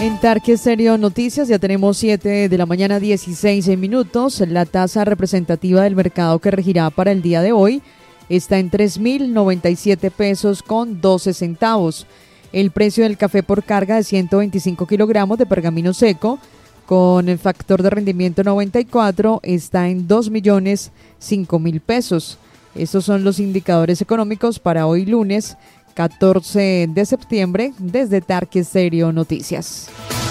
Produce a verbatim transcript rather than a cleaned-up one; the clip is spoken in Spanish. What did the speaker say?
En Tarque Estéreo Noticias ya tenemos siete de la mañana, dieciséis minutos. La tasa representativa del mercado que regirá para el día de hoy está en tres mil noventa y siete pesos con doce centavos. El precio del café por carga de ciento veinticinco kilogramos de pergamino seco con el factor de rendimiento noventa y cuatro está en dos millones cinco mil pesos. Estos son los indicadores económicos para hoy lunes catorce de septiembre desde Tarque Estéreo Noticias.